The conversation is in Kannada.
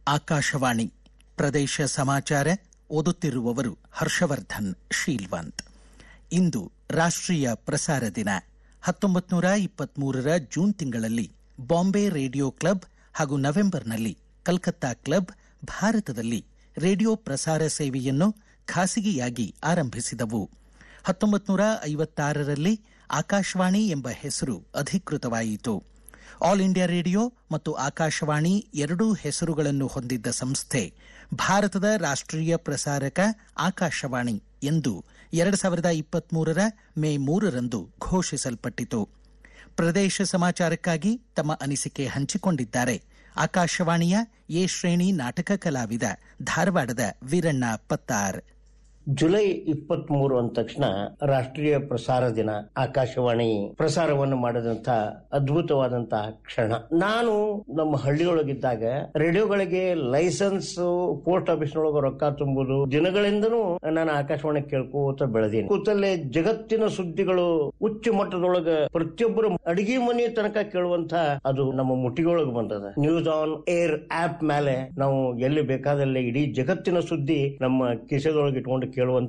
ಆಕಾಶವಾಣಿ ಪ್ರದೇಶ ಸಮಾಚಾರ ಓದುತ್ತಿರುವವರು ಹರ್ಷವರ್ಧನ್ ಶೀಲ್ವಂತ್. ಇಂದು ರಾಷ್ಟ್ರೀಯ ಪ್ರಸಾರ ದಿನ. 1923 ಜೂನ್ ತಿಂಗಳಲ್ಲಿ ಬಾಂಬೆ ರೇಡಿಯೋ ಕ್ಲಬ್ ಹಾಗೂ ನವೆಂಬರ್ನಲ್ಲಿ ಕಲ್ಕತ್ತಾ ಕ್ಲಬ್ ಭಾರತದಲ್ಲಿ ರೇಡಿಯೋ ಪ್ರಸಾರ ಸೇವೆಯನ್ನು ಖಾಸಗಿಯಾಗಿ ಆರಂಭಿಸಿದವು. 1956ರಲ್ಲಿ ಆಕಾಶವಾಣಿ ಎಂಬ ಹೆಸರು ಅಧಿಕೃತವಾಯಿತು. ಆಲ್ ಇಂಡಿಯಾ ರೇಡಿಯೋ ಮತ್ತು ಆಕಾಶವಾಣಿ ಎರಡೂ ಹೆಸರುಗಳನ್ನು ಹೊಂದಿದ್ದ ಸಂಸ್ಥೆ ಭಾರತದ ರಾಷ್ಟ್ರೀಯ ಪ್ರಸಾರಕ ಆಕಾಶವಾಣಿ ಎಂದು 2023 ಮೇ 3ರಂದು ಘೋಷಿಸಲ್ಪಟ್ಟಿತು. ಪ್ರದೇಶ ಸಮಾಚಾರಕ್ಕಾಗಿ ತಮ್ಮ ಅನಿಸಿಕೆ ಹಂಚಿಕೊಂಡಿದ್ದಾರೆ ಆಕಾಶವಾಣಿಯ ಎ ಶ್ರೇಣಿ ನಾಟಕ ಕಲಾವಿದ ಧಾರವಾಡದ ವೀರಣ್ಣ ಪತ್ತಾರ್. ಜುಲೈ 23 ಅಂದ ತಕ್ಷಣ ರಾಷ್ಟ್ರೀಯ ಪ್ರಸಾರ ದಿನ. ಆಕಾಶವಾಣಿ ಪ್ರಸಾರವನ್ನು ಮಾಡಿದಂತ ಅದ್ಭುತವಾದಂತಹ ಕ್ಷಣ. ನಾನು ನಮ್ಮ ಹಳ್ಳಿಯೊಳಗಿದ್ದಾಗ ರೇಡಿಯೋಗಳಿಗೆ ಲೈಸೆನ್ಸ್ ಪೋಸ್ಟ್ ಆಫೀಸ್ನೊಳಗ ರೊಕ್ಕ ತುಂಬುದು ದಿನಗಳಿಂದನೂ ನಾನು ಆಕಾಶವಾಣಿ ಕೇಳ್ಕೋತ ಬೆಳೆದೀನಿ. ಕೂತಲ್ಲೇ ಜಗತ್ತಿನ ಸುದ್ದಿಗಳು ಉಚ್ಚ ಮಟ್ಟದೊಳಗ ಪ್ರತಿಯೊಬ್ಬರು ಅಡಿಗೆ ಮನೆ ತನಕ ಕೇಳುವಂತ ಅದು ನಮ್ಮ ಮುಟ್ಟಿಗೊಳಗೆ ಬಂದದ. ನ್ಯೂಸ್ ಆನ್ ಏರ್ ಆಪ್ ಮೇಲೆ ನಾವು ಎಲ್ಲಿ ಬೇಕಾದಲ್ಲಿ ಇಡೀ ಜಗತ್ತಿನ ಸುದ್ದಿ ನಮ್ಮ ಕಿಸೆದೊಳಗೆ ಇಟ್ಕೊಂಡು ಕೇಳುವಂತ